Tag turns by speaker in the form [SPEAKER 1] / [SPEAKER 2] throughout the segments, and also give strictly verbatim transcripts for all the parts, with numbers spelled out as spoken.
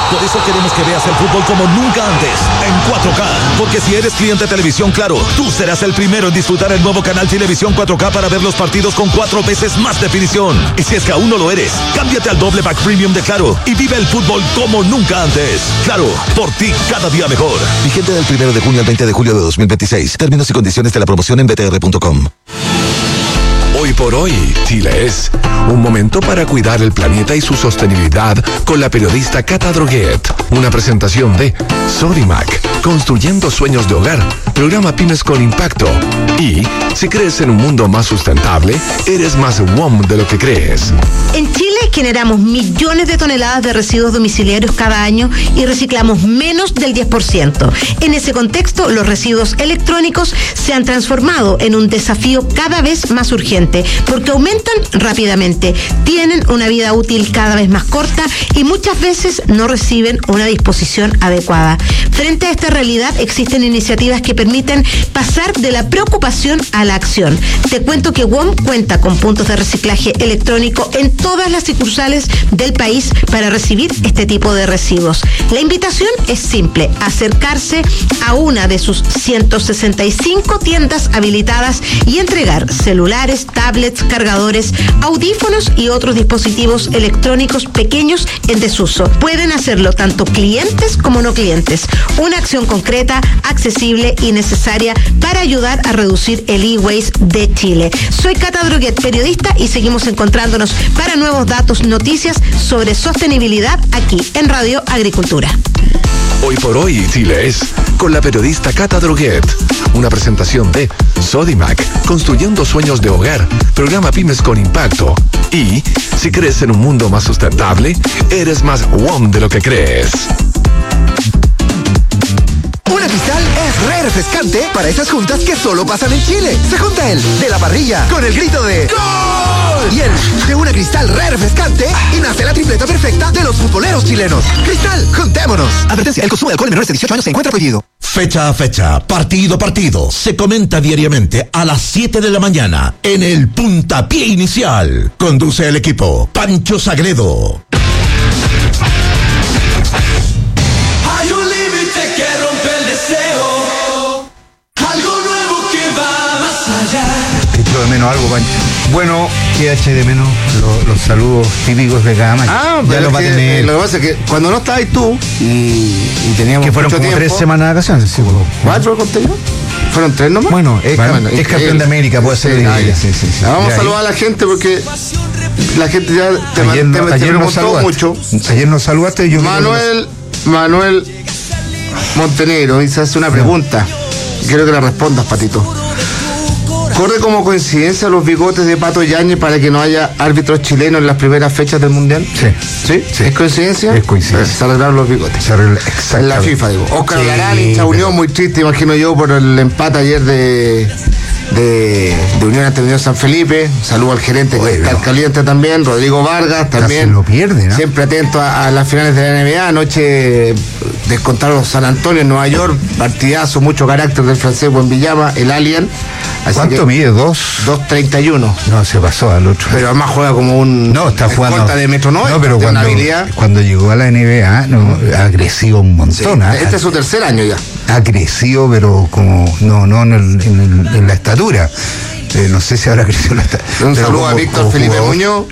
[SPEAKER 1] Por eso queremos que veas el fútbol como nunca antes, en cuatro K. Porque si eres cliente de Televisión Claro, tú serás el primero en disfrutar el nuevo canal Televisión cuatro K para ver los partidos con cuatro veces más definición. Y si es que aún no lo eres, cámbiate al doble pack premium de Claro y vive el fútbol como nunca antes. Claro, por ti cada día mejor. Vigente del primero de junio al veinte de julio de dos mil veintiséis. Términos y condiciones de la promoción en b t r punto com.
[SPEAKER 2] Hoy por hoy, Chile es un momento para cuidar el planeta y su sostenibilidad con la periodista Cata Droguet. Una presentación de Sodimac, construyendo sueños de hogar, programa Pymes con Impacto. Y si crees en un mundo más sustentable, eres más W O M de lo que crees.
[SPEAKER 3] En Chile generamos millones de toneladas de residuos domiciliarios cada año y reciclamos menos del diez por ciento. En ese contexto, los residuos electrónicos se han transformado en un desafío cada vez más urgente, porque aumentan rápidamente, tienen una vida útil cada vez más corta y muchas veces no reciben una disposición adecuada. Frente a esta realidad, existen iniciativas que permiten pasar de la preocupación a la acción. Te cuento que W O M cuenta con puntos de reciclaje electrónico en todas las sucursales del país para recibir este tipo de residuos. La invitación es simple: acercarse a una de sus ciento sesenta y cinco tiendas habilitadas y entregar celulares, tablets, cargadores, audífonos y otros dispositivos electrónicos pequeños en desuso. Pueden hacerlo tanto clientes como no clientes. Una acción concreta, accesible y necesaria para ayudar a reducir el e-waste de Chile. Soy Cata Droguet, periodista, y seguimos encontrándonos para nuevos datos, noticias sobre sostenibilidad aquí en Radio Agricultura.
[SPEAKER 2] Hoy por hoy, Chile es con la periodista Cata Droguet. Una presentación de Sodimac, construyendo sueños de hogar, programa Pymes con Impacto. Y si crees en un mundo más sustentable, eres más W O M de lo que crees.
[SPEAKER 4] Una Cristal es re refrescante para esas juntas que solo pasan en Chile. Se junta el de la parrilla con el grito de ¡Gol! Y el de una Cristal re refrescante y nace la tripleta perfecta de los futboleros chilenos. Cristal, juntémonos. Advertencia: el consumo de alcohol en menores de dieciocho años se encuentra prohibido.
[SPEAKER 1] Fecha a fecha, partido a partido, se comenta diariamente a las siete de la mañana en el Puntapié Inicial. Conduce el equipo Pancho Sagredo.
[SPEAKER 5] Hay un límite que rompe el deseo, algo nuevo que va más allá.
[SPEAKER 6] Echo de menos algo, Pancho. Bueno, ¿qué eché de menos? Los, los saludos típicos de cada mañana.
[SPEAKER 7] Ah,
[SPEAKER 6] ya los va a
[SPEAKER 7] que,
[SPEAKER 6] tener.
[SPEAKER 7] Lo que pasa es que cuando no estabas tú y, y teníamos
[SPEAKER 6] que fueron
[SPEAKER 7] mucho
[SPEAKER 6] como
[SPEAKER 7] tiempo,
[SPEAKER 6] tres semanas de vacaciones, sí.
[SPEAKER 7] ¿Cuatro conté yo? ¿Fueron tres nomás?
[SPEAKER 6] Bueno, es,
[SPEAKER 7] bueno,
[SPEAKER 6] es campeón de América, puede ser.
[SPEAKER 7] Sí, ah,
[SPEAKER 6] sí, sí, sí.
[SPEAKER 7] Vamos
[SPEAKER 6] ya,
[SPEAKER 7] a saludar a la gente porque la gente ya te,
[SPEAKER 6] ayer,
[SPEAKER 7] te,
[SPEAKER 6] no,
[SPEAKER 7] te
[SPEAKER 6] ayer nos
[SPEAKER 7] preguntó mucho.
[SPEAKER 6] Ayer nos saludaste y yo
[SPEAKER 7] Manuel, Manuel Montenegro dice, hace una pregunta. Quiero que la respondas, Patito. ¿Corre como coincidencia los bigotes de Pato Yáñez para que no haya árbitros chilenos en las primeras fechas del Mundial?
[SPEAKER 6] Sí.
[SPEAKER 7] ¿Sí?
[SPEAKER 6] Sí.
[SPEAKER 7] ¿Es coincidencia?
[SPEAKER 6] Es coincidencia.
[SPEAKER 7] Se arreglaron los bigotes.
[SPEAKER 6] Se arregla, exacto.
[SPEAKER 7] En la FIFA, digo. Óscar
[SPEAKER 6] Sí,
[SPEAKER 7] Larán, hincha Unión, muy triste, imagino yo, por el empate ayer de, de, de Unión ante Unión San Felipe. Saludo al gerente,
[SPEAKER 6] Oye,
[SPEAKER 7] que está
[SPEAKER 6] no.
[SPEAKER 7] caliente también, Rodrigo Vargas también.
[SPEAKER 6] Se lo pierde, ¿no?
[SPEAKER 7] Siempre atento a, a las finales de la N B A. Anoche descontaron San Antonio en Nueva York, partidazo, mucho carácter del francés Buenvillama, el Alien. Así
[SPEAKER 6] ¿Cuánto
[SPEAKER 7] que,
[SPEAKER 6] mide? ¿Dos?
[SPEAKER 7] dos treinta y uno.
[SPEAKER 6] No, se pasó al otro.
[SPEAKER 7] Pero además juega como un
[SPEAKER 6] No, está jugando.
[SPEAKER 7] escolta de metro, ¿no?
[SPEAKER 6] No, pero
[SPEAKER 7] Tiene
[SPEAKER 6] cuando,
[SPEAKER 7] una habilidad.
[SPEAKER 6] cuando llegó a la N B A, no, ha crecido un montón.
[SPEAKER 7] Sí,
[SPEAKER 6] ¿eh?
[SPEAKER 7] este es su tercer año ya.
[SPEAKER 6] Ha crecido, pero como, no, no en, el, en, el, en la estatura. Eh, no sé si habrá crecido la estatura.
[SPEAKER 7] Un saludo a Víctor Felipe Muñoz.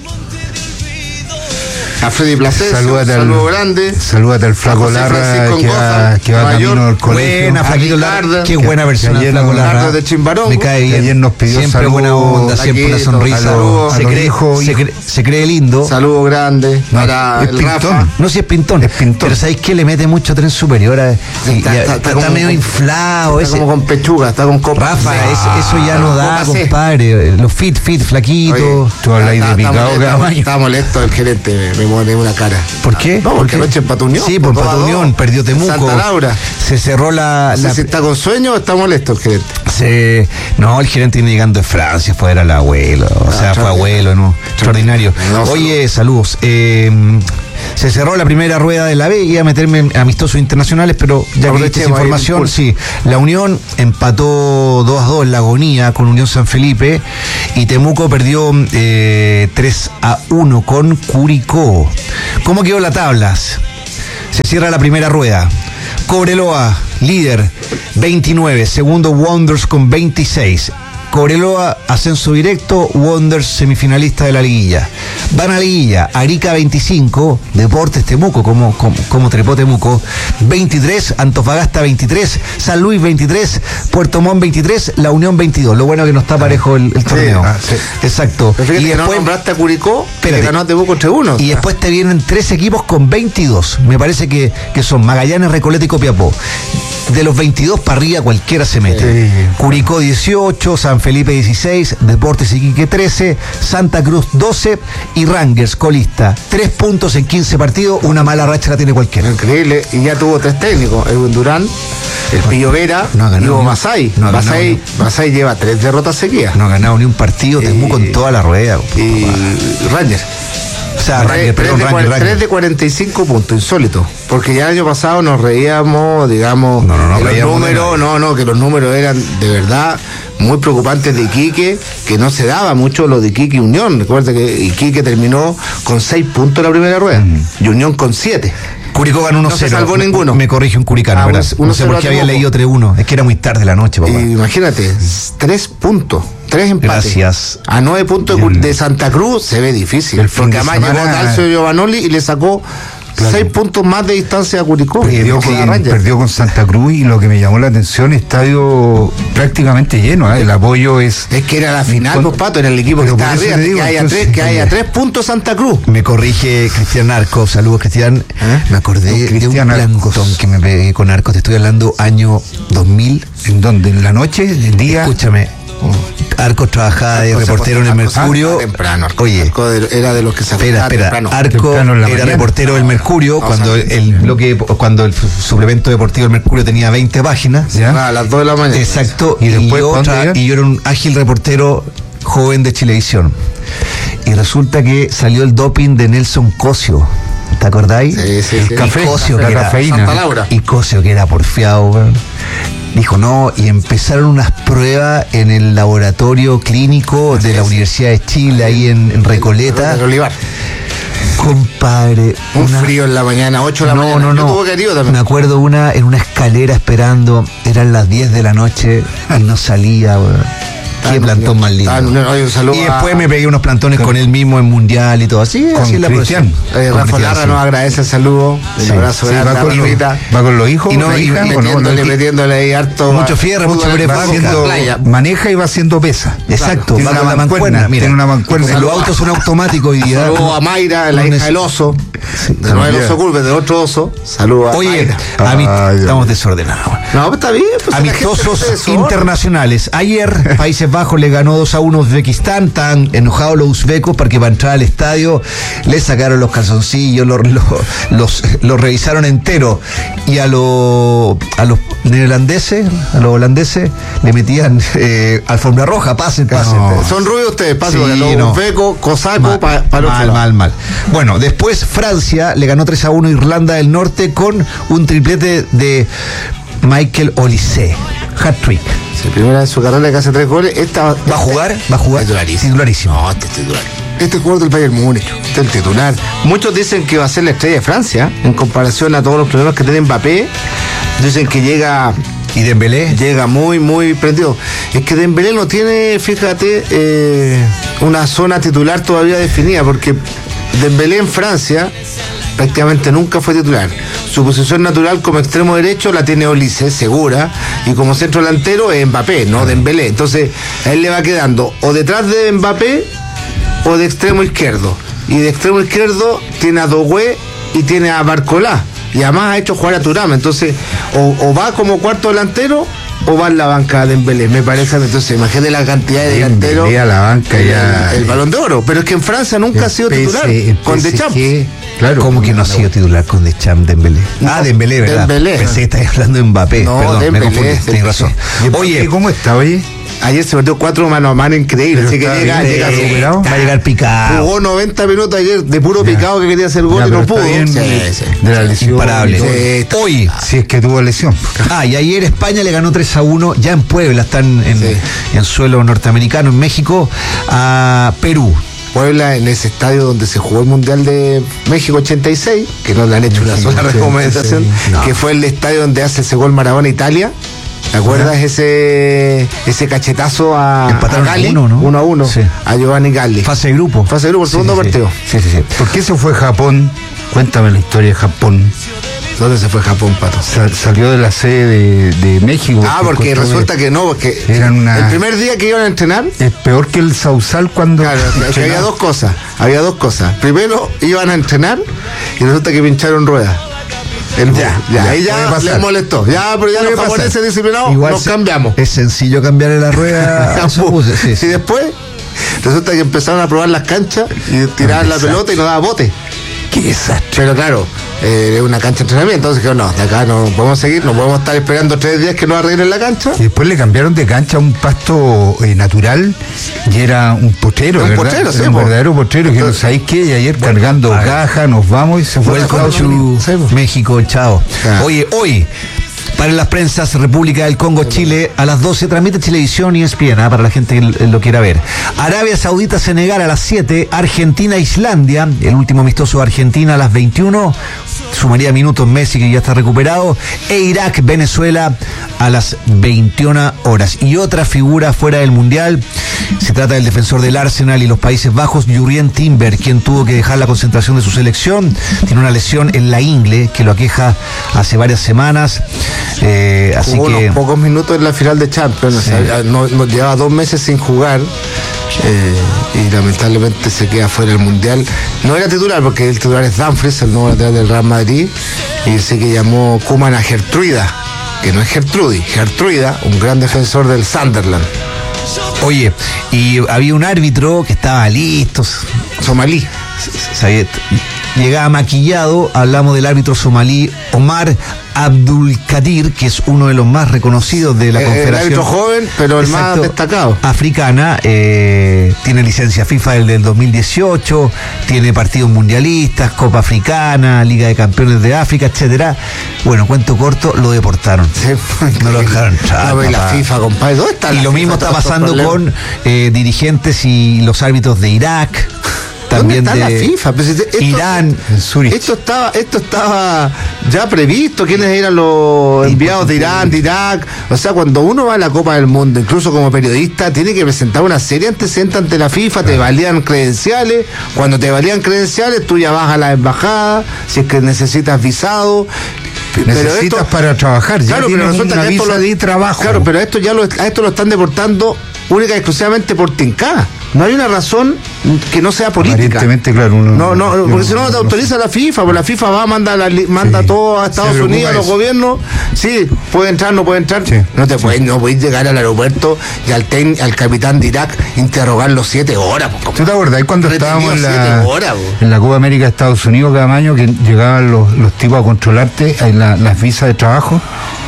[SPEAKER 7] A Freddy Placencia, un
[SPEAKER 6] Salúdate al-
[SPEAKER 7] saludo grande.
[SPEAKER 6] Salúdate al Flaco
[SPEAKER 7] José
[SPEAKER 6] Larra
[SPEAKER 7] Francisco
[SPEAKER 6] que va,
[SPEAKER 7] Ngoza,
[SPEAKER 6] que va
[SPEAKER 7] Nueva York.
[SPEAKER 6] camino al colegio.
[SPEAKER 8] Buena, Flaquito Larra.
[SPEAKER 7] Ricardo,
[SPEAKER 8] Qué
[SPEAKER 6] que-
[SPEAKER 8] buena
[SPEAKER 6] que
[SPEAKER 8] persona,
[SPEAKER 6] ayer
[SPEAKER 8] Flaco
[SPEAKER 6] nos-
[SPEAKER 8] Larra.
[SPEAKER 7] Ricardo de Chimbarongo.
[SPEAKER 8] Me cae
[SPEAKER 6] Que
[SPEAKER 8] bien.
[SPEAKER 6] ayer nos pidió
[SPEAKER 8] Siempre
[SPEAKER 6] saludos,
[SPEAKER 8] buena onda, siempre una
[SPEAKER 7] Flaquito,
[SPEAKER 8] sonrisa.
[SPEAKER 7] saludos
[SPEAKER 8] se,
[SPEAKER 6] a los
[SPEAKER 8] cree,
[SPEAKER 6] hijos,
[SPEAKER 8] se,
[SPEAKER 6] hijos.
[SPEAKER 8] cree, se cree lindo.
[SPEAKER 7] Saludo grande
[SPEAKER 6] No,
[SPEAKER 7] para
[SPEAKER 6] es
[SPEAKER 7] el
[SPEAKER 6] pintón.
[SPEAKER 7] Rafa.
[SPEAKER 8] No, si es pintón.
[SPEAKER 6] Es pintón.
[SPEAKER 8] Pero ¿sabéis que le mete mucho tren superior? A, y-
[SPEAKER 7] Está-
[SPEAKER 8] y-
[SPEAKER 7] está-
[SPEAKER 8] está,
[SPEAKER 7] está
[SPEAKER 8] está
[SPEAKER 7] como
[SPEAKER 8] medio
[SPEAKER 7] con-
[SPEAKER 8] inflado.
[SPEAKER 7] Está
[SPEAKER 8] Ese.
[SPEAKER 7] como con pechuga, está con copa.
[SPEAKER 8] Rafa,
[SPEAKER 7] Sí.
[SPEAKER 8] es- eso ya no da,
[SPEAKER 7] Copa C.
[SPEAKER 8] compadre. Los fit, fit, flaquitos.
[SPEAKER 7] Oye,
[SPEAKER 6] Tú hablas de
[SPEAKER 7] está-
[SPEAKER 6] picado
[SPEAKER 7] está molesto,
[SPEAKER 6] cada año.
[SPEAKER 7] Está molesto el gerente, me pone una cara.
[SPEAKER 8] ¿Por qué?
[SPEAKER 7] No, porque
[SPEAKER 8] ¿Por qué?
[SPEAKER 7] anoche empató Unión.
[SPEAKER 8] Sí, por
[SPEAKER 7] dos a
[SPEAKER 8] empató
[SPEAKER 7] dos.
[SPEAKER 8] Unión, perdió Temuco.
[SPEAKER 7] Santa Laura.
[SPEAKER 8] Se cerró la.
[SPEAKER 7] No sé
[SPEAKER 8] la-
[SPEAKER 7] si está con sueño o está molesto el gerente.
[SPEAKER 8] se- no, el gerente viene llegando de Francia, fue era el abuelo. O sea, fue abuelo, ¿no? Extraordinario.
[SPEAKER 7] No,
[SPEAKER 8] Oye, saludos. Eh, se cerró la primera rueda de la B, iba a meterme en amistosos internacionales, pero ya que diste esa
[SPEAKER 7] Aprovechemos ahí el
[SPEAKER 8] información,
[SPEAKER 7] impulso.
[SPEAKER 8] sí. La Unión empató dos a dos en la agonía con Unión San Felipe y Temuco perdió eh, tres a uno con Curicó. ¿Cómo quedó la tabla? Se cierra la primera rueda. Cobreloa, líder, veintinueve. Segundo, Wanderers con veintiséis. Cobreloa, ascenso directo. Wanderers, semifinalista de la liguilla. Van a liguilla. Arica, veinticinco. Deportes Temuco, como, como, como trepó Temuco, veintitrés. Antofagasta, veintitrés. San Luis, veintitrés. Puerto Montt, veintitrés. La Unión, veintidós. Lo bueno que no está parejo el, el torneo.
[SPEAKER 7] Sí, ah, sí.
[SPEAKER 8] Exacto.
[SPEAKER 7] Pero fíjate
[SPEAKER 8] y
[SPEAKER 7] que
[SPEAKER 8] después
[SPEAKER 7] no nombraste a Curicó,
[SPEAKER 8] espérate,
[SPEAKER 7] que ganó a Temuco tres uno.
[SPEAKER 8] y después te vienen tres equipos con veintidós. Me parece que, que son Magallanes, Recoleta y Copiapó. De los veintidós para arriba cualquiera se mete.
[SPEAKER 6] Sí.
[SPEAKER 8] Curicó dieciocho, San Felipe dieciséis, Deportes Iquique trece, Santa Cruz doce y Rangers colista. Tres puntos en quince partidos, una mala racha la tiene cualquiera.
[SPEAKER 7] Increíble, y ya tuvo tres técnicos, Edwin Durán, el Pillo Vera
[SPEAKER 8] no ha ganado
[SPEAKER 7] y Hugo
[SPEAKER 8] ni-
[SPEAKER 7] Masay.
[SPEAKER 8] no ha ganado
[SPEAKER 7] Masay,
[SPEAKER 8] ni-
[SPEAKER 7] Masay lleva tres derrotas seguidas.
[SPEAKER 8] No ha ganado ni un partido, Temuco
[SPEAKER 7] Y-
[SPEAKER 8] en toda la rueda.
[SPEAKER 7] Y Rangers.
[SPEAKER 8] O sea,
[SPEAKER 7] Tres-
[SPEAKER 8] Rangers,
[SPEAKER 7] tres
[SPEAKER 8] perdón,
[SPEAKER 7] de
[SPEAKER 8] Rangers,
[SPEAKER 7] cuarenta,
[SPEAKER 8] Rangers.
[SPEAKER 7] tres de cuarenta y cinco puntos, insólito. Porque ya el año pasado nos reíamos, digamos,
[SPEAKER 8] No, no, no,
[SPEAKER 7] que los
[SPEAKER 8] reíamos de
[SPEAKER 7] números, no, no, que los números eran de verdad muy preocupantes de Iquique, que no se daba mucho lo de Iquique y Unión. Recuerda que Iquique terminó con seis puntos en la primera rueda y Unión con siete.
[SPEAKER 8] Curicó ganó uno cero.
[SPEAKER 7] No se salvó ninguno.
[SPEAKER 8] Me corrige un curicano,
[SPEAKER 7] Ah,
[SPEAKER 8] ¿verdad?
[SPEAKER 7] uno
[SPEAKER 8] No sé
[SPEAKER 7] cero
[SPEAKER 8] por qué
[SPEAKER 7] a
[SPEAKER 8] había
[SPEAKER 7] Temuco.
[SPEAKER 8] leído tres uno. Es que era muy tarde la noche, papá.
[SPEAKER 7] Y imagínate, tres puntos, tres empates.
[SPEAKER 8] Gracias.
[SPEAKER 7] A nueve puntos de, de Santa Cruz se ve difícil.
[SPEAKER 6] El fin
[SPEAKER 7] Porque
[SPEAKER 6] de
[SPEAKER 7] además llegó
[SPEAKER 6] semana-
[SPEAKER 7] Dalcio Giovanoli y le sacó
[SPEAKER 6] Claro.
[SPEAKER 7] seis puntos más de distancia a Curicó.
[SPEAKER 6] Perdió
[SPEAKER 7] Con
[SPEAKER 6] con,
[SPEAKER 7] Rangers.
[SPEAKER 6] perdió con Santa Cruz y lo que me llamó la atención, estadio prácticamente lleno, ¿eh? El apoyo es...
[SPEAKER 7] Es que era la final,
[SPEAKER 6] Con-
[SPEAKER 7] pues, Pato, en el equipo que
[SPEAKER 6] Pero
[SPEAKER 7] está
[SPEAKER 6] por eso
[SPEAKER 7] arriba,
[SPEAKER 6] te digo,
[SPEAKER 7] que haya
[SPEAKER 6] entonces,
[SPEAKER 7] tres, que haya
[SPEAKER 6] oye.
[SPEAKER 7] tres puntos Santa Cruz.
[SPEAKER 8] Me corrige Cristian Arcos. Saludos, Cristian. Me acordé
[SPEAKER 6] Don
[SPEAKER 8] de un
[SPEAKER 6] Cristian Arcos.
[SPEAKER 8] plantón que me pegué con Arcos. Te estoy hablando año dos mil.
[SPEAKER 6] ¿En dónde? ¿En la noche? ¿En día?
[SPEAKER 8] Escúchame. Arcos trabajaba de
[SPEAKER 7] Arcos se
[SPEAKER 8] reportero en el
[SPEAKER 7] acostaba
[SPEAKER 8] Mercurio.
[SPEAKER 7] temprano, Arcos.
[SPEAKER 8] Oye,
[SPEAKER 7] Arcos de- era de los que se
[SPEAKER 8] espera,
[SPEAKER 7] acostaba
[SPEAKER 8] espera.
[SPEAKER 7] temprano.
[SPEAKER 8] Arco
[SPEAKER 6] Temprano en la
[SPEAKER 8] era
[SPEAKER 6] mañana.
[SPEAKER 8] reportero del Mercurio
[SPEAKER 7] No,
[SPEAKER 8] cuando
[SPEAKER 7] o sea,
[SPEAKER 8] el bloque, cuando el suplemento deportivo del Mercurio tenía veinte páginas.
[SPEAKER 6] ¿Ya?
[SPEAKER 7] A las dos de la mañana.
[SPEAKER 8] Exacto.
[SPEAKER 6] ¿Y después
[SPEAKER 8] yo,
[SPEAKER 6] pa' dónde
[SPEAKER 8] tra-
[SPEAKER 6] iba?
[SPEAKER 8] y yo era un ágil reportero joven de Chilevisión. Y resulta que salió el doping de Nelson Cosio. ¿Te acordáis?
[SPEAKER 7] Sí, sí, sí.
[SPEAKER 8] Y
[SPEAKER 6] Café,
[SPEAKER 8] Cosio,
[SPEAKER 6] la
[SPEAKER 8] que era,
[SPEAKER 6] cafeína.
[SPEAKER 7] Santa Laura.
[SPEAKER 8] y Cosio, que era porfiado, weón. Dijo no, y empezaron unas pruebas en el laboratorio clínico de la Universidad de Chile, ahí en, en Recoleta.
[SPEAKER 7] El Olivar.
[SPEAKER 8] Compadre,
[SPEAKER 7] Un
[SPEAKER 8] una-
[SPEAKER 7] frío en la mañana, ocho de la
[SPEAKER 8] no,
[SPEAKER 7] mañana.
[SPEAKER 8] no,
[SPEAKER 7] Yo
[SPEAKER 8] no.
[SPEAKER 7] tuve querido
[SPEAKER 8] Me
[SPEAKER 7] también.
[SPEAKER 8] acuerdo una en una escalera esperando, eran las diez de la noche y no salía, weón. Qué plantón más lindo.
[SPEAKER 7] Ah, no, oye, un saludo
[SPEAKER 8] Y
[SPEAKER 7] a-
[SPEAKER 8] después me pegué unos plantones con él mismo en Mundial y todo así.
[SPEAKER 6] Con
[SPEAKER 8] así es la
[SPEAKER 6] Cristian.
[SPEAKER 8] profesión.
[SPEAKER 7] Eh,
[SPEAKER 8] Con
[SPEAKER 7] Rafa
[SPEAKER 8] Cristian,
[SPEAKER 7] Larra
[SPEAKER 8] sí.
[SPEAKER 7] nos agradece el saludo.
[SPEAKER 8] Sí,
[SPEAKER 7] Un abrazo
[SPEAKER 6] Sí,
[SPEAKER 7] grande
[SPEAKER 6] va,
[SPEAKER 7] a
[SPEAKER 6] con los,
[SPEAKER 7] Rafita.
[SPEAKER 6] va con los hijos,
[SPEAKER 8] Y no,
[SPEAKER 6] la
[SPEAKER 8] y-
[SPEAKER 6] hija,
[SPEAKER 8] y
[SPEAKER 6] ¿o no?
[SPEAKER 7] Metiéndole,
[SPEAKER 6] No,
[SPEAKER 7] metiéndole ahí harto.
[SPEAKER 8] Mucho
[SPEAKER 7] a-
[SPEAKER 8] fierro,
[SPEAKER 7] fútbol
[SPEAKER 8] mucho
[SPEAKER 7] en
[SPEAKER 8] brebaje.
[SPEAKER 6] va
[SPEAKER 7] Francia,
[SPEAKER 6] haciendo-
[SPEAKER 7] playa.
[SPEAKER 6] maneja y va haciendo pesa.
[SPEAKER 8] Exacto,
[SPEAKER 6] Tiene
[SPEAKER 8] va
[SPEAKER 6] una
[SPEAKER 8] con la
[SPEAKER 6] mancuerna,
[SPEAKER 8] mancuerna. Mira,
[SPEAKER 6] tiene una mancuerna.
[SPEAKER 8] Los autos son automáticos hoy día.
[SPEAKER 7] Saludos a Mayra, la
[SPEAKER 8] No
[SPEAKER 7] hija
[SPEAKER 8] neces-
[SPEAKER 7] del oso. De no el
[SPEAKER 6] también.
[SPEAKER 7] oso Culver, del otro oso. Saludos a
[SPEAKER 8] Oye,
[SPEAKER 7] Mayra.
[SPEAKER 8] a mí
[SPEAKER 6] Ay,
[SPEAKER 8] estamos
[SPEAKER 6] Dios.
[SPEAKER 8] desordenados.
[SPEAKER 7] No, pues está bien. Pues, la gente
[SPEAKER 8] Amistosos
[SPEAKER 7] se desordena.
[SPEAKER 8] internacionales. Ayer Países Bajos le ganó dos a uno a Uzbekistán. Están enojados los uzbecos porque para entrar al estadio le sacaron los calzoncillos, los, los, los, los revisaron entero. Y a, los a los neerlandeses, a los holandeses, le metían eh, alfombra roja. Pasen, pasen.
[SPEAKER 6] No.
[SPEAKER 7] Son rubios ustedes, pasen,
[SPEAKER 8] Sí,
[SPEAKER 7] porque los
[SPEAKER 8] no.
[SPEAKER 7] uzbecos, cosacos,
[SPEAKER 8] Mal,
[SPEAKER 7] para el otro
[SPEAKER 8] mal,
[SPEAKER 7] lado.
[SPEAKER 8] mal, mal. Bueno, después Francia le ganó tres a uno a Irlanda del Norte con un triplete de Michael Olise. Hat-trick.
[SPEAKER 7] Sí, primera en su carrera que hace tres goles. Esta,
[SPEAKER 8] ¿Va a jugar? ¿Va a jugar?
[SPEAKER 7] Titularísimo.
[SPEAKER 8] Titularísimo.
[SPEAKER 7] No, este es titular. Este es jugador del Bayern Múnich. Este es el titular. Muchos dicen que va a ser la estrella de Francia en comparación a todos los problemas que tiene Mbappé. Dicen que llega
[SPEAKER 8] ¿Y Dembélé?
[SPEAKER 7] llega muy, muy prendido. Es que Dembélé no tiene, fíjate, eh, una zona titular todavía definida, porque Dembélé en Francia prácticamente nunca fue titular. Su posición natural como extremo derecho la tiene Olise, segura, y como centro delantero es Mbappé, no Dembélé. Entonces, a él le va quedando o detrás de Mbappé o de extremo izquierdo. Y de extremo izquierdo tiene a Doué y tiene a Barcolá. Y además ha hecho jugar a Thuram. Entonces, o, o va como cuarto delantero o va en la banca de Dembélé, me parece. Entonces, imagínate la cantidad de delanteros.
[SPEAKER 6] Dembélé a la banca
[SPEAKER 7] el,
[SPEAKER 6] ya.
[SPEAKER 7] el balón de oro. Pero es que en Francia nunca ha sido
[SPEAKER 6] El P S
[SPEAKER 7] titular.
[SPEAKER 6] el
[SPEAKER 7] Con
[SPEAKER 6] P S G,
[SPEAKER 7] Deschamps.
[SPEAKER 6] Claro.
[SPEAKER 8] ¿Cómo que no ha sido titular con Deschamps Dembélé?
[SPEAKER 7] No,
[SPEAKER 8] ah, Dembélé, ¿verdad?
[SPEAKER 7] Dembélé.
[SPEAKER 8] Pensé que estabas hablando de Mbappé.
[SPEAKER 7] No,
[SPEAKER 8] Perdón,
[SPEAKER 7] Dembélé,
[SPEAKER 8] me confundí. Tienes
[SPEAKER 7] Dembélé.
[SPEAKER 8] razón.
[SPEAKER 6] Oye,
[SPEAKER 8] Oye,
[SPEAKER 6] ¿cómo está, oye?
[SPEAKER 7] Ayer se metió cuatro mano a mano increíble.
[SPEAKER 6] Pero
[SPEAKER 7] Así que
[SPEAKER 6] está
[SPEAKER 7] llega,
[SPEAKER 6] bien,
[SPEAKER 7] llega
[SPEAKER 6] está
[SPEAKER 7] su-
[SPEAKER 6] recuperado.
[SPEAKER 8] va a llegar picado.
[SPEAKER 7] Jugó noventa minutos ayer de puro
[SPEAKER 6] Ya.
[SPEAKER 7] picado que quería hacer gol
[SPEAKER 6] Ya,
[SPEAKER 7] y no
[SPEAKER 6] pero está
[SPEAKER 7] pudo.
[SPEAKER 6] bien
[SPEAKER 7] Sí, sí.
[SPEAKER 6] de la lesión.
[SPEAKER 8] Imparable.
[SPEAKER 7] Sí, está-
[SPEAKER 8] Hoy.
[SPEAKER 6] Si es que tuvo lesión.
[SPEAKER 8] Ah, y ayer España le ganó tres a uno, ya en Puebla, están en,
[SPEAKER 7] Sí.
[SPEAKER 8] en suelo norteamericano, en México, a Perú.
[SPEAKER 7] Puebla, en ese estadio donde se jugó el Mundial de México ochenta y seis, que no le han hecho una sola recomendación, no. Que fue el estadio donde hace ese gol Maradona Italia. ¿Te acuerdas ese ese cachetazo a, a Galli? Uno, ¿no? uno a uno, sí. A Giovanni Galli.
[SPEAKER 8] Fase de grupo.
[SPEAKER 7] Fase de grupo, el segundo
[SPEAKER 6] sí,
[SPEAKER 7] partido.
[SPEAKER 6] Sí, sí, sí. ¿Por qué se fue a Japón? Cuéntame la historia de Japón.
[SPEAKER 7] ¿Dónde se fue Japón, Pato?
[SPEAKER 6] Sal, salió de la sede de, de México.
[SPEAKER 7] Ah, porque resulta que no, porque
[SPEAKER 6] eran una,
[SPEAKER 7] el primer día que iban a entrenar
[SPEAKER 6] es peor que el Sausal cuando...
[SPEAKER 7] Claro, que había dos cosas, había dos cosas. Primero iban a entrenar y resulta que pincharon ruedas. El, ya, ya, ahí ya les molestó. Ya, pero ya los japoneses disciplinados igual nos se, cambiamos.
[SPEAKER 8] Es sencillo cambiarle la rueda.
[SPEAKER 7] Puse, sí, sí. Y después resulta que empezaron a probar las canchas y tiraban la pelota y no daba bote.
[SPEAKER 6] Qué desastre.
[SPEAKER 7] Pero claro, es eh, una cancha de entrenamiento, entonces dijeron, no, de acá no podemos seguir, no podemos estar esperando tres días que nos arreglen la cancha.
[SPEAKER 6] Y después le cambiaron de cancha a un pasto eh, natural y era un potrero, un
[SPEAKER 7] ¿verdad? Potrero, sí,
[SPEAKER 6] un po. verdadero potrero. Entonces, que no sabéis qué, y ayer bueno, cargando caja, nos vamos y se fue
[SPEAKER 8] a Estados Unidos. México, chao. Ah. Oye, hoy... Para las prensas, República del Congo, Chile, a las doce, transmite Chilevisión y E S P N, ¿eh? Para la gente que lo quiera ver. Arabia Saudita, Senegal a las siete, Argentina, Islandia, el último amistoso de Argentina a las veintiuno, sumaría minutos Messi, que ya está recuperado, e Irak, Venezuela a las veintiuna horas. Y otra figura fuera del Mundial, se trata del defensor del Arsenal y los Países Bajos, Jurrien Timber, quien tuvo que dejar la concentración de su selección, tiene una lesión en la ingle que lo aqueja hace varias semanas. Eh, así
[SPEAKER 7] Jugó
[SPEAKER 8] que
[SPEAKER 7] unos pocos minutos en la final de Champions, sí. O sea, no, no, llevaba dos meses sin jugar eh, y lamentablemente se queda fuera del Mundial. No era titular porque el titular es Dumfries, el nuevo lateral del Real Madrid, y sé que llamó Koeman a Gertruida, que no es Gertrudi, Gertruida, un gran defensor del Sunderland.
[SPEAKER 8] Oye, y había un árbitro que estaba listo,
[SPEAKER 7] somalí.
[SPEAKER 8] Sabía, llegaba maquillado, hablamos del árbitro somalí Omar Abdulkadir, que es uno de los más reconocidos de la eh, Confederación.
[SPEAKER 7] El árbitro joven, pero el Exacto, más destacado.
[SPEAKER 8] Africana, eh, tiene licencia FIFA del, del dos mil dieciocho, tiene partidos mundialistas, Copa Africana, Liga de Campeones de África, etcétera. Bueno, cuento corto, lo deportaron.
[SPEAKER 7] Sí,
[SPEAKER 8] no lo dejaron entrar.
[SPEAKER 7] No, y la FIFA, compadre, ¿dónde está la
[SPEAKER 8] Y lo
[SPEAKER 7] FIFA?
[SPEAKER 8] mismo está pasando con eh, dirigentes y los árbitros de Irak. También
[SPEAKER 7] ¿Dónde está
[SPEAKER 8] de
[SPEAKER 7] la FIFA? Pues esto,
[SPEAKER 8] Irán,
[SPEAKER 7] esto estaba, esto estaba ya previsto, quiénes eran los enviados de Irán, de Irak. O sea, cuando uno va a la Copa del Mundo, incluso como periodista, tiene que presentar una serie antecedente ante la FIFA, te valían credenciales, cuando te valían credenciales, tú ya vas a la embajada, si es que necesitas visado.
[SPEAKER 6] Necesitas esto, para trabajar, ya
[SPEAKER 7] claro, pero resulta
[SPEAKER 6] una
[SPEAKER 7] que esto
[SPEAKER 6] visa
[SPEAKER 7] lo,
[SPEAKER 6] de trabajo.
[SPEAKER 7] Claro, pero esto ya lo, a esto lo están deportando única y exclusivamente por tincada. No hay una razón que no sea política.
[SPEAKER 6] Aparentemente, claro. Uno,
[SPEAKER 7] no, no,
[SPEAKER 6] yo,
[SPEAKER 7] porque si no, no te autoriza
[SPEAKER 6] no,
[SPEAKER 7] la FIFA, porque la FIFA va, manda, la, manda sí, todo a Estados Unidos, a los gobiernos. Sí, puede entrar, no puede entrar. Sí, no te sí. puedes, no puedes llegar al aeropuerto y al, ten, al capitán de Irak interrogarlo siete horas.
[SPEAKER 6] ¿Tú te acuerdas cuando estábamos en la,
[SPEAKER 7] horas,
[SPEAKER 6] en la Copa América de Estados Unidos cada año, que llegaban los, los tipos a controlarte en la, las visas de trabajo?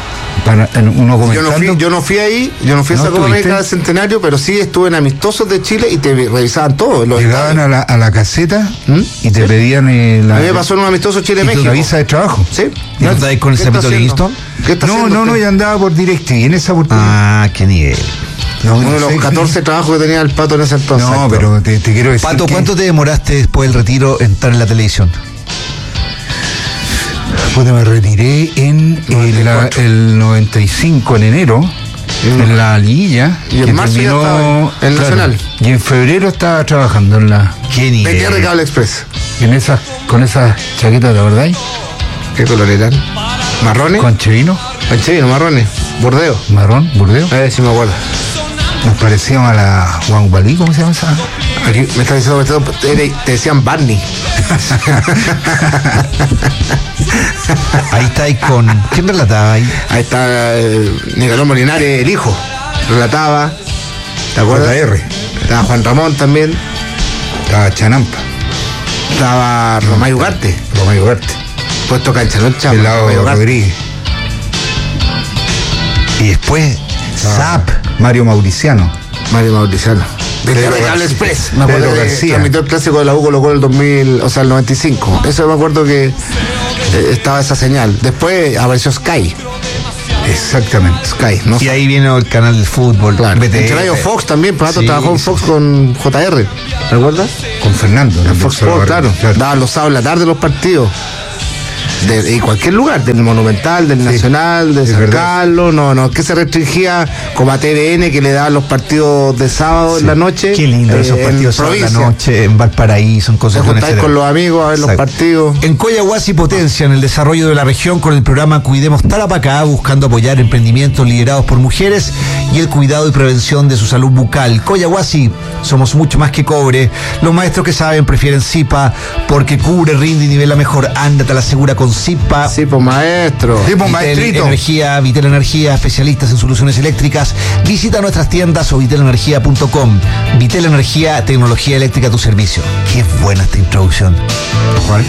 [SPEAKER 6] Para, uno
[SPEAKER 7] yo, no fui, yo no fui ahí, yo no fui a esa Copa América del Centenario, pero sí estuve en amistosos de Chile y te revisaban todo.
[SPEAKER 6] Llegaban a la, a la caseta ¿Mm? y te ¿Sí? pedían eh, la,
[SPEAKER 7] a mí me pasó en un amistoso Chile-México.
[SPEAKER 6] La visa de trabajo.
[SPEAKER 7] Sí.
[SPEAKER 8] ¿Y no estáis con el Zapito Livingston?
[SPEAKER 6] No, no, no, yo andaba por DirecTV en esa oportunidad.
[SPEAKER 8] Ah, qué nivel.
[SPEAKER 7] No, uno de los sé, catorce trabajos que tenía el Pato en ese entonces.
[SPEAKER 6] No, pero te, te quiero decir.
[SPEAKER 8] Pato,
[SPEAKER 6] que...
[SPEAKER 8] ¿cuánto te demoraste después del retiro en estar en la televisión?
[SPEAKER 6] Pues me retiré en el, la, el noventa y cinco, en enero, mm. en la liguilla.
[SPEAKER 7] Y en marzo terminó, ya estaba en el claro, Nacional.
[SPEAKER 6] Y en febrero estaba trabajando en la...
[SPEAKER 8] ¿Qué nivel?
[SPEAKER 7] Venía de Cable Express.
[SPEAKER 6] En esas, con esas chaquetas, ¿la verdad?
[SPEAKER 7] ¿Qué color eran? ¿Marrones?
[SPEAKER 6] Conchevino.
[SPEAKER 7] Conchevino, marrones. Bordeo.
[SPEAKER 6] Marrón, bordeo.
[SPEAKER 7] A ver si me acuerdo.
[SPEAKER 6] Nos parecíamos a la Juan Balí, ¿cómo se llama esa?
[SPEAKER 7] Aquí me está diciendo, te, te decían Barney.
[SPEAKER 8] Ahí está ahí con... ¿Quién relataba ahí?
[SPEAKER 7] Ahí está eh, Nicolás Molinares, el hijo. Relataba. ¿Te acuerdas?
[SPEAKER 6] J R.
[SPEAKER 7] Estaba Juan Ramón también.
[SPEAKER 6] Estaba Chanampa.
[SPEAKER 7] Estaba Romay Ugarte.
[SPEAKER 6] Romay Ugarte.
[SPEAKER 7] Puesto cancha, ¿no?
[SPEAKER 6] El lado Rodríguez.
[SPEAKER 8] Y después, Zap.
[SPEAKER 6] Mario Mauriciano.
[SPEAKER 7] Mario Mauriciano. Desde Cable Express. Me acuerdo que transmitió el clásico de la U Colo Colo el dos mil, o sea, el noventa y cinco. Eso me acuerdo que eh, estaba esa señal. Después apareció Sky.
[SPEAKER 6] Exactamente.
[SPEAKER 7] Sky, ¿no?
[SPEAKER 8] Y ahí viene el canal del fútbol.
[SPEAKER 7] Claro.
[SPEAKER 8] B T F.
[SPEAKER 7] En Radio Fox también, Pato
[SPEAKER 8] Sí,
[SPEAKER 7] trabajó en
[SPEAKER 8] sí,
[SPEAKER 7] Fox
[SPEAKER 8] sí.
[SPEAKER 7] con J R. ¿Recuerdas?
[SPEAKER 6] Con Fernando.
[SPEAKER 7] En
[SPEAKER 6] el
[SPEAKER 7] Fox
[SPEAKER 6] doctor
[SPEAKER 7] Sports,
[SPEAKER 6] Barrio,
[SPEAKER 7] claro. Daban los sábados en la tarde los partidos. De, en cualquier lugar, del Monumental, del Nacional, de
[SPEAKER 6] es
[SPEAKER 7] San
[SPEAKER 6] verdad.
[SPEAKER 7] Carlos, no, no, que se restringía como a T V N que le daban los partidos de sábado en la noche.
[SPEAKER 8] Qué lindo
[SPEAKER 7] eh,
[SPEAKER 8] esos
[SPEAKER 7] en
[SPEAKER 8] partidos sábado en la
[SPEAKER 7] provincia.
[SPEAKER 8] noche, en Valparaíso, en
[SPEAKER 7] Te
[SPEAKER 8] Concepción,
[SPEAKER 7] juntáis
[SPEAKER 8] etcétera.
[SPEAKER 7] con los amigos a ver los
[SPEAKER 8] Exacto.
[SPEAKER 7] partidos.
[SPEAKER 8] En Coyahuasi potencia en el desarrollo de la región con el programa Cuidemos Tarapacá, buscando apoyar emprendimientos liderados por mujeres y el cuidado y prevención de su salud bucal. Coyahuasi, somos mucho más que cobre. Los maestros que saben prefieren Zipa porque cubre, rinde y nivela mejor. Ándate a la segura con Zipa.
[SPEAKER 7] Sí, pues maestro.
[SPEAKER 6] Sí, pues,
[SPEAKER 8] Vitel
[SPEAKER 6] maestrito.
[SPEAKER 8] Energía, Vitel Energía, especialistas en soluciones eléctricas. Visita nuestras tiendas o vitel energía punto com. Vitel Energía, tecnología eléctrica a tu servicio. Qué buena esta introducción.
[SPEAKER 6] ¿Cuál?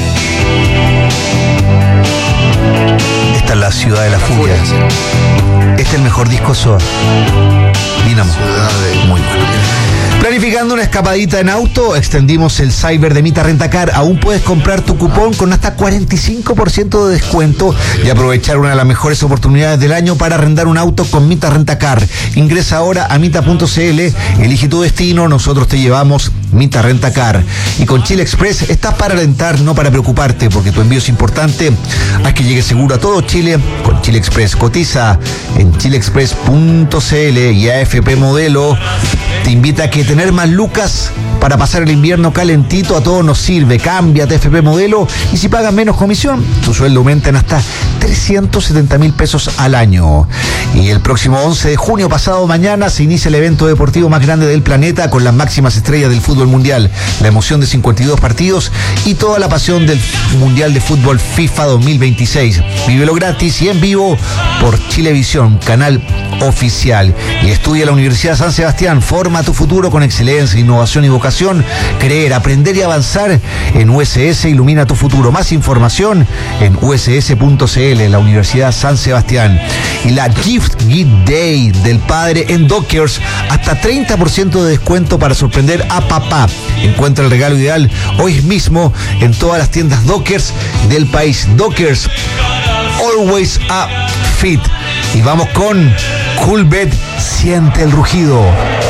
[SPEAKER 8] Esta es la ciudad de la furia. Este es el mejor disco Soda. Dinamo. Muy bueno. Planificando una escapadita en auto, extendimos el cyber de Mita Rentacar. Aún puedes comprar tu cupón con hasta cuarenta y cinco por ciento de descuento y aprovechar una de las mejores oportunidades del año para arrendar un auto con Mita Rentacar. Ingresa ahora a mita punto cl, elige tu destino, nosotros te llevamos. Mita Rentacar. Y con Chile Express estás para alentar, no para preocuparte, porque tu envío es importante. Haz que llegue seguro a todo Chile con Chile Express. Cotiza en chile express punto cl y A F P Modelo te invita a que tener más lucas para pasar el invierno calentito a todos nos sirve. Cámbiate a F P Modelo y si pagas menos comisión, tu sueldo aumenta en hasta trescientos setenta mil pesos al año. Y el próximo once de junio, pasado mañana, se inicia el evento deportivo más grande del planeta con las máximas estrellas del fútbol mundial, la emoción de cincuenta y dos partidos y toda la pasión del Mundial de Fútbol FIFA dos mil veintiséis. Vívelo gratis y en vivo por Chilevisión, canal oficial. Y estudia en la Universidad San Sebastián. Forma tu futuro con excelencia, innovación y vocación. Creer, aprender y avanzar en U S S. Ilumina tu futuro. Más información en u s s punto cl, la Universidad San Sebastián. Y la Gift Gift Day del padre en Dockers. Hasta treinta por ciento de descuento para sorprender a papá. Encuentra el regalo ideal hoy mismo en todas las tiendas Dockers del país. Dockers, always a fit. Y vamos con Coolbet, siente el rugido.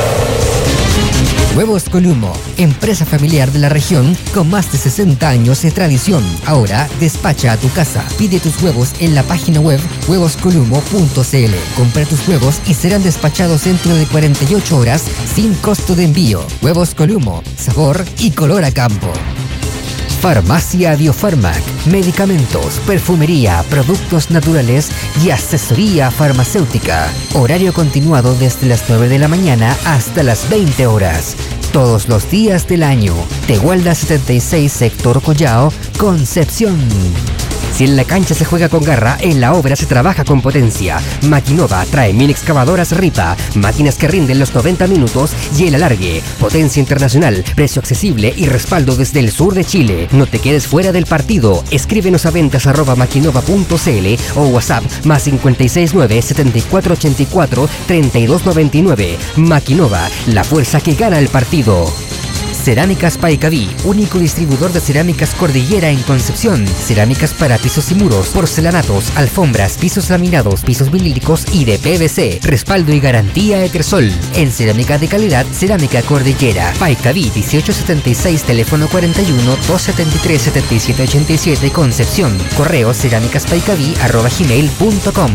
[SPEAKER 9] Huevos Columo, empresa familiar de la región con más de sesenta años de tradición. Ahora despacha a tu casa. Pide tus huevos en la página web huevos columo punto cl. Compra tus huevos y serán despachados dentro de cuarenta y ocho horas sin costo de envío. Huevos Columo, sabor y color a campo. Farmacia Biofarmac, medicamentos, perfumería, productos naturales y asesoría farmacéutica. Horario continuado desde las nueve de la mañana hasta las veinte horas. Todos los días del año. Tehuelda setenta y seis, sector Collao, Concepción. Si en la cancha se juega con garra, en la obra se trabaja con potencia. Maquinova trae mil excavadoras Ripa, máquinas que rinden los noventa minutos y el alargue. Potencia internacional, precio accesible y respaldo desde el sur de Chile. No te quedes fuera del partido. Escríbenos a ventas arroba maquinova punto cl o WhatsApp más cinco seis nueve, siete cuatro ocho cuatro, tres dos nueve nueve. Maquinova, la fuerza que gana el partido. Cerámicas Paicaví, único distribuidor de cerámicas Cordillera en Concepción. Cerámicas para pisos y muros, porcelanatos, alfombras, pisos laminados, pisos vinílicos y de P V C. Respaldo y garantía Etersol. En cerámica de calidad, Cerámica Cordillera. Paicaví dieciocho setenta y seis, teléfono cuarenta y uno, doscientos setenta y tres, setenta y siete ochenta y siete, Concepción. Correo cerámicaspaicaví arroba gmail punto com.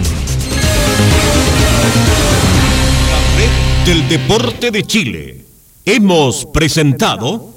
[SPEAKER 10] La red del deporte de Chile. Hemos presentado